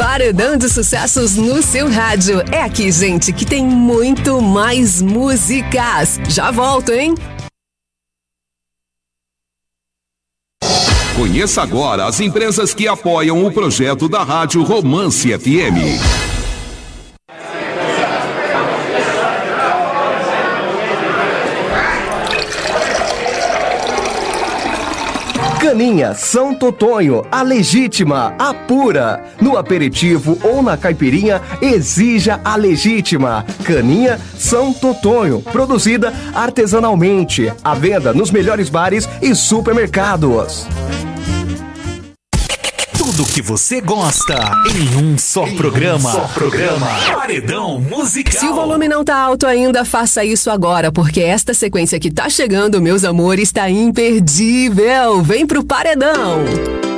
Paredão de sucessos no seu rádio. É aqui, gente, que tem muito mais músicas. Já volto, hein? Conheça agora as empresas que apoiam o projeto da Rádio Romance FM. Caninha São Totonho, a legítima, a pura. No aperitivo ou na caipirinha, exija a legítima. Caninha São Totonho, produzida artesanalmente. À venda nos melhores bares e supermercados. Tudo que você gosta em um só programa. Paredão Musical. Se o volume não tá alto ainda, faça isso agora, porque esta sequência que tá chegando, meus amores, tá imperdível. Vem pro Paredão.